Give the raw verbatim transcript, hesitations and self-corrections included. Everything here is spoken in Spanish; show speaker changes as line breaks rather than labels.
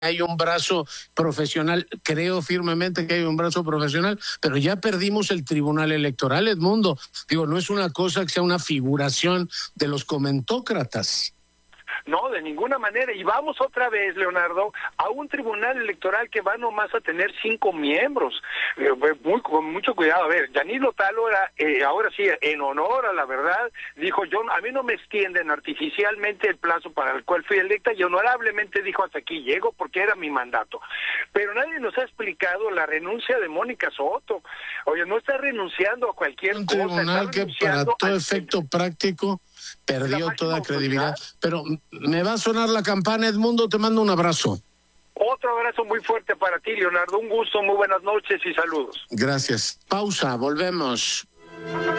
hay un brazo profesional, creo firmemente que hay un brazo profesional, pero ya perdimos el Tribunal Electoral, Edmundo. Digo, no es una cosa que sea una figuración de los comentócratas.
No, de ninguna manera. Y vamos otra vez, Leonardo, a un tribunal electoral que va nomás a tener cinco miembros. Eh, muy, con mucho cuidado. A ver, Yanilo Talora, eh, ahora sí, en honor a la verdad, dijo, yo a mí no me extienden artificialmente el plazo para el cual fui electa, y honorablemente dijo, hasta aquí llego porque era mi mandato. Pero nadie nos ha explicado la renuncia de Mónica Soto. Oye, no está renunciando a cualquier
un
cosa.
Un tribunal que para todo
al...
efecto práctico perdió toda credibilidad. Pero me va a sonar la campana, Edmundo, te mando un abrazo.
Otro abrazo muy fuerte para ti, Leonardo. Un gusto, muy buenas noches y saludos.
Gracias. Pausa, volvemos.